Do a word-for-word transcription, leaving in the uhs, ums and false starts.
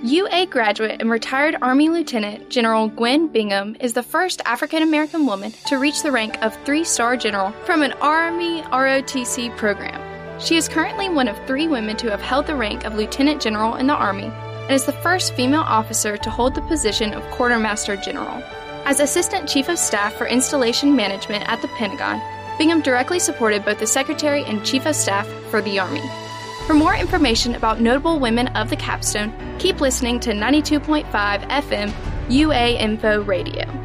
U A graduate and retired Army Lieutenant General Gwen Bingham is the first African-American woman to reach the rank of three-star general from an Army R O T C program. She is currently one of three women to have held the rank of Lieutenant General in the Army and is the first female officer to hold the position of Quartermaster General. As Assistant Chief of Staff for Installation Management at the Pentagon, Bingham directly supported both the Secretary and Chief of Staff for the Army. For more information about notable women of the capstone, keep listening to ninety-two point five F M U A Info Radio.